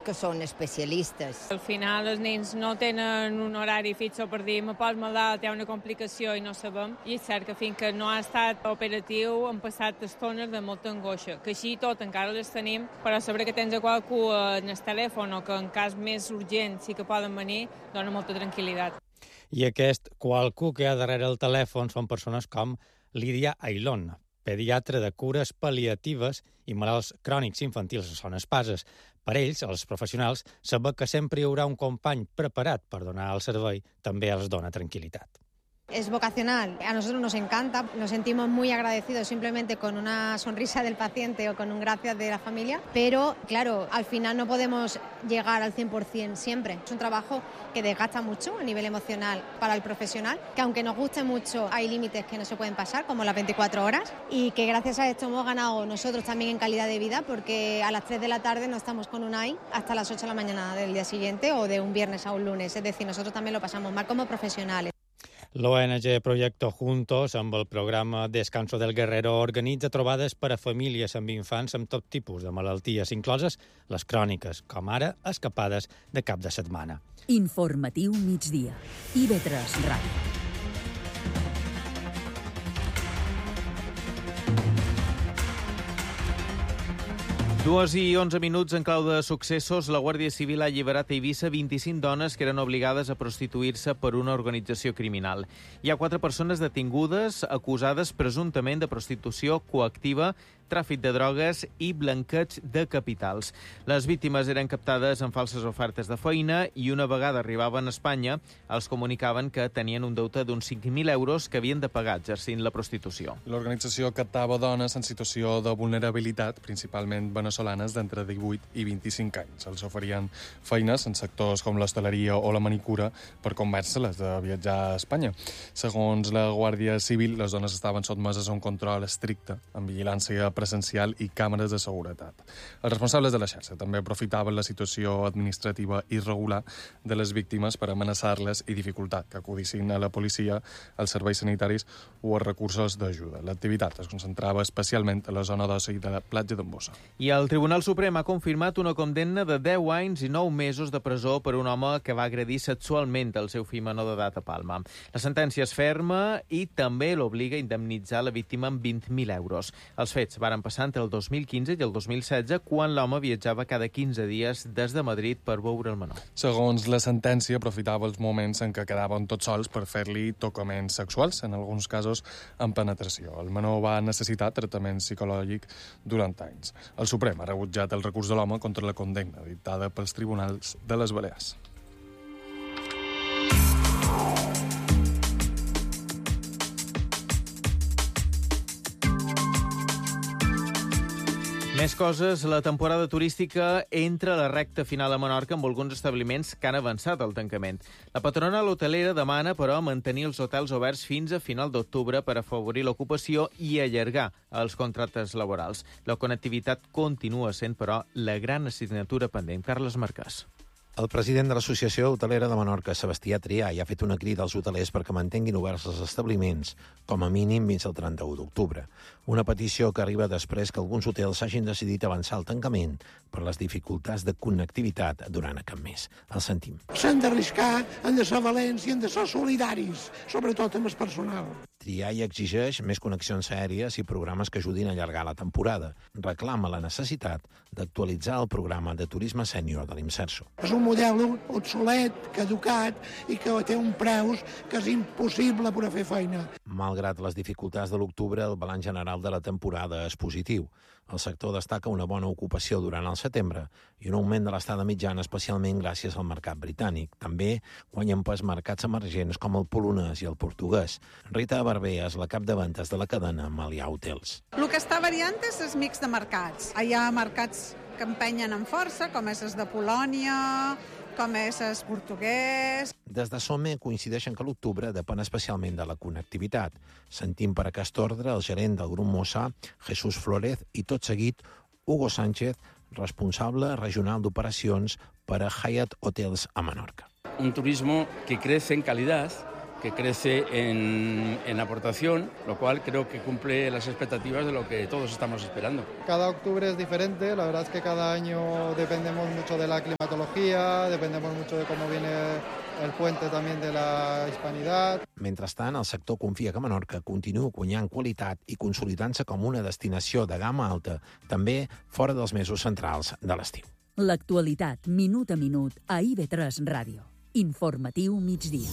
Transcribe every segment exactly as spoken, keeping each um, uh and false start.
que són especialistes. Al final els nens no tenen un horari fix per dir me pots malalt, hi ha una complicació i no sabem. I és cert que fins que no ha estat operatiu han passat estones de molta angoixa, que així tot encara les tenim, però saber que tens a qualcú en el telèfon o que en cas més urgent sí que poden venir dona molta tranquil·litat. I aquest qualcú que hi ha darrere el telèfon són persones com Lídia Ailón, pediatre de cures pal·liatives i malalts crònics infantils a Son Espases. Per ells, els professionals, saber que sempre hi haurà un company preparat per donar el servei també els dona tranquil·litat. Es vocacional. A nosotros nos encanta, nos sentimos muy agradecidos simplemente con una sonrisa del paciente o con un gracias de la familia, pero claro, al final no podemos llegar al cien por ciento siempre. Es un trabajo que desgasta mucho a nivel emocional para el profesional, que aunque nos guste mucho hay límites que no se pueden pasar, como las veinticuatro horas, y que gracias a esto hemos ganado nosotros también en calidad de vida, porque a las tres de la tarde no estamos con UNAI hasta las ocho de la mañana del día siguiente o de un viernes a un lunes, es decir, nosotros también lo pasamos mal como profesionales. L'O N G Proyecto Juntos, amb el programa Descanso del Guerrero, organitza trobades per a famílies amb infants amb tot tipus de malalties, incloses les cròniques, com ara escapades de cap de setmana. Informatiu migdia. I V tres Ràdio. Dues i onze minuts en clau de successos. La Guàrdia Civil ha alliberat a Eivissa vint-i-cinc dones que eren obligades a prostituir-se per una organització criminal. Hi ha quatre persones detingudes acusades presumptament de prostitució coactiva, tràfic de drogues i blanqueig de capitals. Les víctimes eren captades en falses ofertes de feina i una vegada arribaven a Espanya els comunicaven que tenien un deute d'uns cinc mil euros que havien de pagar exercint la prostitució. L'organització captava dones en situació de vulnerabilitat, principalment venezolanes d'entre divuit i vint-i-cinc anys. Els oferien feines en sectors com l'hostaleria o la manicura per convèncer-les de viatjar a Espanya. Segons la Guàrdia Civil, les dones estaven sotmeses a un control estricte, amb vigilància presencial i càmeres de seguretat. Els responsables de la xarxa també aprofitaven la situació administrativa irregular de les víctimes per amenaçar-les i dificultar que acudissin a la policia, als serveis sanitaris o als recursos d'ajuda. L'activitat es concentrava especialment a la zona d'oci de la platja d'en Bossa. I el Tribunal Suprem ha confirmat una condemna de deu anys i nou mesos de presó per un home que va agredir sexualment el seu fill menor d'edat a Palma. La sentència és ferma i també l'obliga a indemnitzar la víctima amb vint mil euros. Els fets van passar entre el dos mil quinze i el dos mil setze, quan l'home viatjava cada quinze dies des de Madrid per veure el menor. Segons la sentència, aprofitava els moments en què quedaven tots sols per fer-li tocaments sexuals, en alguns casos amb penetració. El menor va necessitar tractament psicològic durant anys. El Suprem ha rebutjat el recurs de l'home contra la condemna dictada pels tribunals de les Balears. Més coses, la temporada turística entra a la recta final a Menorca amb alguns establiments que han avançat al tancament. La patronal hotelera demana, però, mantenir els hotels oberts fins a final d'octubre per afavorir l'ocupació i allargar els contractes laborals. La connectivitat continua sent, però, la gran assignatura pendent. Carles Marquès. El president de l'Associació Hotelera de Menorca, Sebastià Trià, ja ha fet una crida als hotelers perquè mantenguin oberts els establiments, com a mínim fins al trenta-u d'octubre. Una petició que arriba després que alguns hotels hagin decidit avançar el tancament per les dificultats de connectivitat durant aquest mes. El sentim. S'han d'arriscar, han de ser valents i han de ser solidaris, sobretot amb el personal. Trià hi exigeix més connexions aèries i programes que ajudin a allargar la temporada. Reclama la necessitat d'actualitzar el programa de turisme sènior de l'Imserso. És un model obsolet, caducat i que té un preu que és impossible per a fer feina. Malgrat les dificultats de l'octubre, el balanç general de la temporada és positiu. El sector destaca una bona ocupació durant el setembre i un augment de l'estada mitjana, especialment gràcies al mercat britànic. També guanyen pes mercats emergents com el polonès i el portuguès. Rita Barber és la cap de ventes de la cadena Malià Hotels. El que està variant és el mix de mercats. Hi ha mercats que empenyen amb força, com és el de Polònia, com és el portuguès. Des de Some coincideixen que l'octubre depèn especialment de la connectivitat. Sentim per aquest ordre el gerent del grup Mossà, Jesús Flórez, i tot seguit Hugo Sánchez, responsable regional d'operacions per a Hyatt Hotels a Menorca. Un turismo que crece en calidad que crece en, en aportación, lo cual creo que cumple las expectativas de lo que todos estamos esperando. Cada octubre es diferente, la verdad es que cada año dependemos mucho de la climatología, dependemos mucho de cómo viene el puente también de la hispanidad. Mentrestant, el sector confia que Menorca continua guanyant qualitat i consolidant-se com una destinació de gamma alta, també fora dels mesos centrals de l'estiu. L'actualitat, minut a minut, a I V tres Ràdio. Informatiu migdia.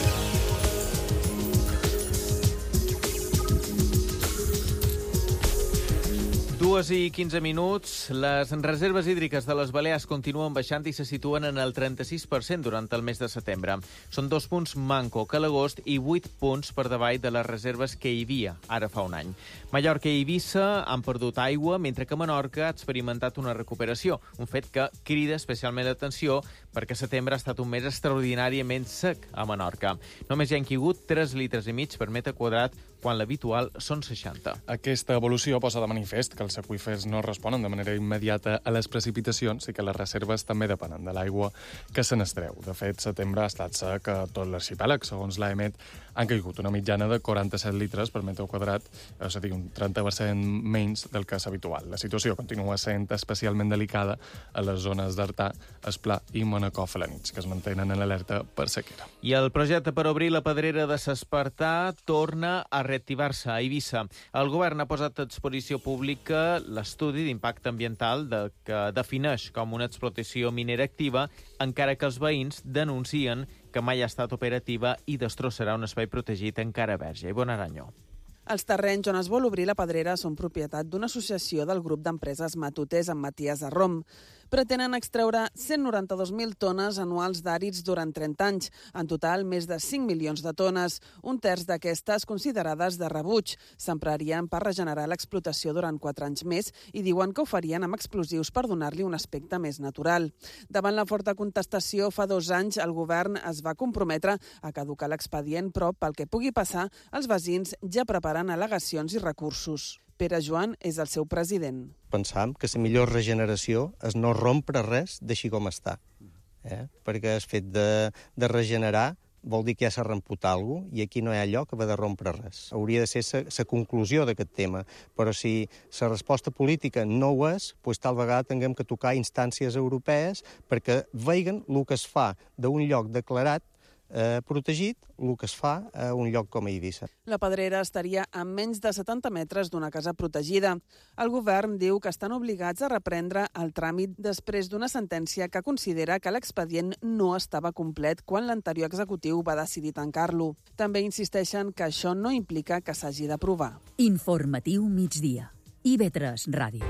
Dues i quinze minuts. Les reserves hídriques de les Balears continuen baixant i se situen en el trenta-sis per cent durant el mes de setembre. Són dos punts manco que l'agost i vuit punts per davall de les reserves que hi havia ara fa un any. Mallorca i Eivissa han perdut aigua, mentre que Menorca ha experimentat una recuperació, un fet que crida especialment l'atenció perquè setembre ha estat un mes extraordinàriament sec a Menorca. Només hi han caigut tres litres i mig per metre quadrat, quan l'habitual són seixanta. Aquesta evolució posa de manifest que els aqüífers no responen de manera immediata a les precipitacions i que les reserves també depenen de l'aigua que se n'extreu. De fet, setembre ha estat sec a tot l'arxipèlag. Segons l'A E M E T, han caigut una mitjana de quaranta-set litres per metre quadrat, és a dir, un trenta per cent menys del que és habitual. La situació continua sent especialment delicada a les zones d'Artà, Esplà i Manacor-Felanitx, que es mantenen en alerta per sequera. I el projecte per obrir la pedrera de s'Espartà torna a reactivar-se a Eivissa. El govern ha posat a exposició pública l'estudi d'impacte ambiental de, que defineix com una explotació minera activa, encara que els veïns denuncien que mai ha estat operativa i destrossarà un espai protegit encara verge. Ivonne Aranyó. Els terrenys on es vol obrir la pedrera són propietat d'una associació del grup d'empreses Matuters amb Matías Arrom. Pretenen extreure cent noranta-dos mil tones anuals d'àrids durant trenta anys. En total, més de cinc milions de tones. Un terç d'aquestes considerades de rebuig. S'emprarien per regenerar l'explotació durant quatre anys més i diuen que ho farien amb explosius per donar-li un aspecte més natural. Davant la forta contestació, fa dos anys el govern es va comprometre a caducar l'expedient, però pel que pugui passar, els veïns ja preparen al·legacions i recursos. Pere Joan és el seu president. Pensam que la millor regeneració és no rompre res d'així com està. Eh? Perquè el fet de, de regenerar vol dir que ja s'ha remput alguna cosa i aquí no hi ha lloc de rompre res. Hauria de ser la conclusió d'aquest tema, però si la resposta política no ho és, doncs tal vegada tinguem que tocar instàncies europees perquè vegin el que es fa d'un lloc declarat Eh, protegit, el que es fa a un lloc com a Eivissa. La pedrera estaria a menys de setanta metres d'una casa protegida. El govern diu que estan obligats a reprendre el tràmit després d'una sentència que considera que l'expedient no estava complet quan l'anterior executiu va decidir tancar-lo. També insisteixen que això no implica que s'hagi d'aprovar. Informatiu migdia. I V tres Ràdio.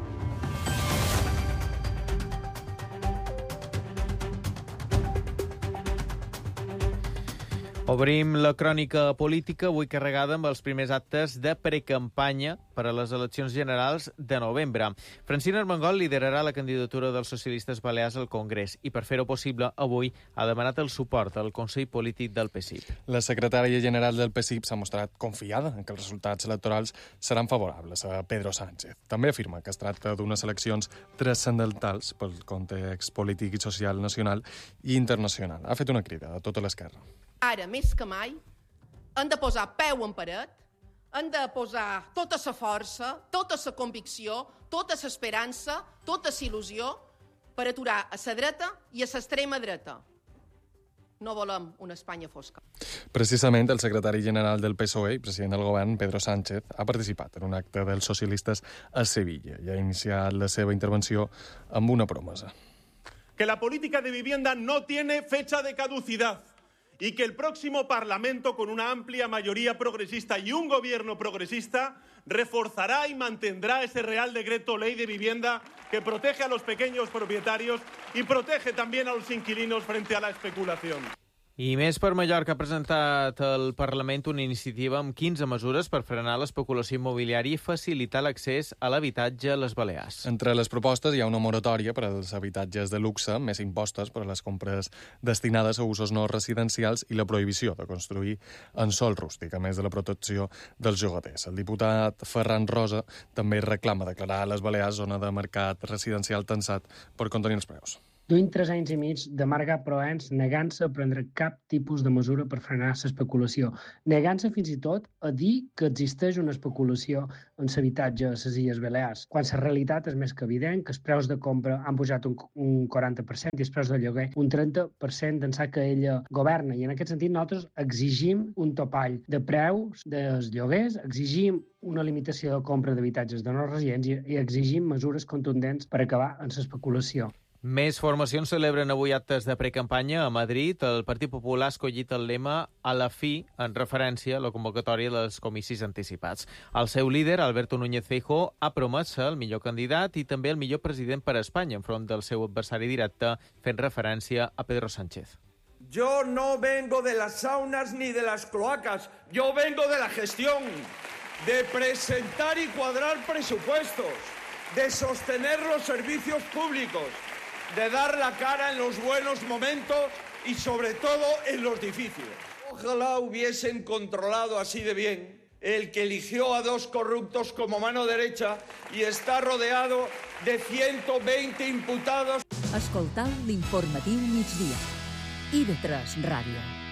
Obrim la crònica política, avui carregada amb els primers actes de precampanya per a les eleccions generals de novembre. Francina Armengol liderarà la candidatura dels socialistes balears al Congrés i, per fer-ho possible, avui ha demanat el suport al Consell Polític del P S I P. La secretària general del P S I P s'ha mostrat confiada en que els resultats electorals seran favorables a Pedro Sánchez. També afirma que es tracta d'unes eleccions transcendentals pel context polític i social nacional i internacional. Ha fet una crida a tota l'esquerra. Ara, més que mai, hem de posar peu en paret, hem de posar tota la força, tota la convicció, tota l'esperança, tota la il·lusió per aturar a la dreta i a l'extrema dreta. No volem una Espanya fosca. Precisament el secretari general del P S O E i president del govern, Pedro Sánchez, ha participat en un acte dels socialistes a Sevilla i ha iniciat la seva intervenció amb una promesa. Que la política de vivienda no tiene fecha de caducidad. Y que el próximo Parlamento, con una amplia mayoría progresista y un gobierno progresista, reforzará y mantendrá ese Real Decreto Ley de Vivienda que protege a los pequeños propietarios y protege también a los inquilinos frente a la especulación. I més per Mallorca ha presentat al Parlament una iniciativa amb quinze mesures per frenar l'especulació immobiliària i facilitar l'accés a l'habitatge a les Balears. Entre les propostes hi ha una moratòria per als habitatges de luxe, més impostos per a les compres destinades a usos no residencials i la prohibició de construir en sòl rústic, a més de la protecció dels llogaters. El diputat Ferran Rosa també reclama declarar les Balears zona de mercat residencial tensat per contenir els preus. Duim tres anys i mig d'amargar proens negant-se a prendre cap tipus de mesura per frenar l'especulació, negant-se fins i tot a dir que existeix una especulació en l'habitatge a les Illes Balears, quan la realitat és més que evident que els preus de compra han pujat un, un quaranta per cent i els preus de lloguer un trenta per cent d'ençà que ella governa. I en aquest sentit nosaltres exigim un topall de preus dels lloguers, exigim una limitació de compra d'habitatges de nous residents i, i exigim mesures contundents per acabar amb l'especulació. Més formacions celebren avui actes de precampanya a Madrid. El Partit Popular ha escollit el lema a la fi, en referència a la convocatòria dels comicis anticipats. El seu líder, Alberto Núñez Feijóo, ha promès ser el millor candidat i també el millor president per a Espanya, enfront del seu adversari directe, fent referència a Pedro Sánchez. Yo no vengo de las saunas ni de las cloacas, yo vengo de la gestión, de presentar y cuadrar presupuestos, de sostener los servicios públicos, de dar la cara en los buenos momentos y sobre todo en los difíciles. Ojalá hubiesen controlado así de bien el que eligió a dos corruptos como mano derecha y está rodeado de ciento veinte imputados. Escoltau l'informatiu migdia. I de tres Ràdio.